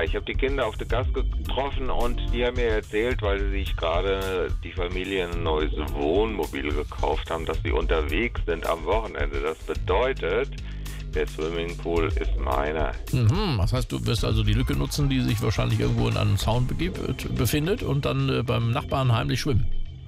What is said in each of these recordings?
ich habe die Kinder auf der Gas getroffen und die haben mir erzählt, weil sie sich gerade die Familie ein neues Wohnmobil gekauft haben, dass sie unterwegs sind am Wochenende. Das bedeutet, der Swimmingpool ist meiner. Das heißt, du wirst also die Lücke nutzen, die sich wahrscheinlich irgendwo in einem Zaun befindet und dann beim Nachbarn heimlich schwimmen.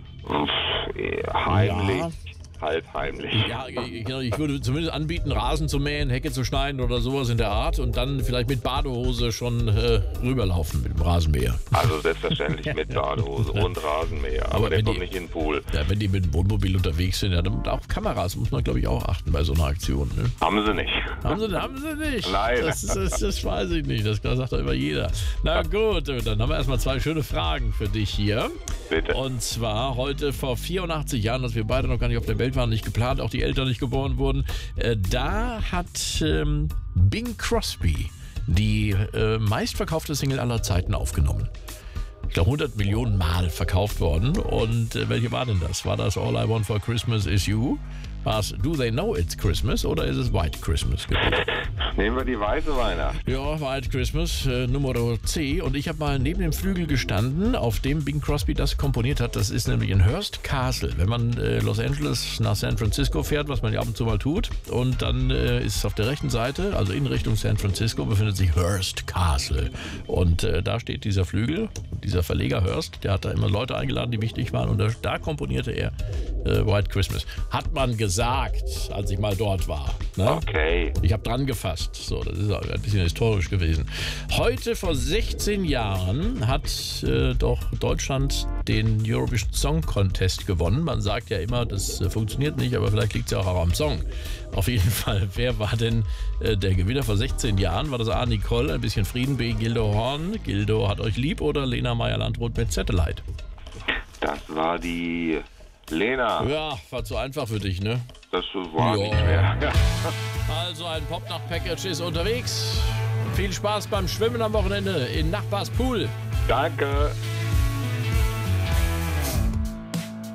Heimlich. Ja. Halb heimlich. Ja, ich würde zumindest anbieten, Rasen zu mähen, Hecke zu schneiden oder sowas in der Art und dann vielleicht mit Badehose schon rüberlaufen mit dem Rasenmäher. Also selbstverständlich mit Badehose und Rasenmäher, aber der kommt nicht in den Pool. Ja, wenn die mit dem Wohnmobil unterwegs sind, ja, dann auch Kameras muss man, glaube ich, auch achten bei so einer Aktion. Ne? Haben sie nicht. Haben sie nicht? Nein. Das weiß ich nicht, das sagt doch immer jeder. Na gut, dann haben wir erstmal 2 schöne Fragen für dich hier. Bitte. Und zwar heute vor 84 Jahren, dass wir beide noch gar nicht auf der Welt waren, nicht geplant, auch die Eltern nicht geboren wurden. Da hat Bing Crosby die meistverkaufte Single aller Zeiten aufgenommen. Ich glaube 100 Millionen Mal verkauft worden. Und welche war denn das? War das All I Want for Christmas Is You? War es Do They Know It's Christmas oder ist es White Christmas gewesen? Nehmen wir die weiße Weihnacht. Ja, White Christmas, Nummer C. Und ich habe mal neben dem Flügel gestanden, auf dem Bing Crosby das komponiert hat. Das ist nämlich in Hearst Castle. Wenn man Los Angeles nach San Francisco fährt, was man ja ab und zu mal tut, und dann ist auf der rechten Seite, also in Richtung San Francisco, befindet sich Hearst Castle. Und da steht dieser Flügel, dieser Verleger Hearst, der hat da immer Leute eingeladen, die wichtig waren. Und da komponierte er White Christmas. Hat man gesagt, als ich mal dort war. Ne? Okay. Ich habe dran gefasst. So, das ist ein bisschen historisch gewesen. Heute vor 16 Jahren hat doch Deutschland den Eurovision Song Contest gewonnen. Man sagt ja immer, das funktioniert nicht, aber vielleicht liegt es ja auch am Song. Auf jeden Fall, wer war denn der Gewinner vor 16 Jahren? War das A. Nicole, ein bisschen Frieden, B. Gildo Horn, Gildo hat euch lieb oder Lena Meyer-Landrut mit Satellite? Das war die Lena. Ja, war zu einfach für dich, ne? Das war nicht schwer. Also ein Popnacht-Package ist unterwegs. Viel Spaß beim Schwimmen am Wochenende in Nachbars Pool. Danke.